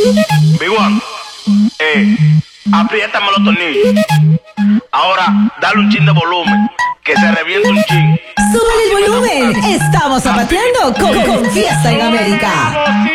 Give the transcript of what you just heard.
Big One, apriétame los tornillos. Ahora, dale un chin de volumen, que se reviente un chin. ¡Sube el volumen! Estamos zapateando con Fiesta en América.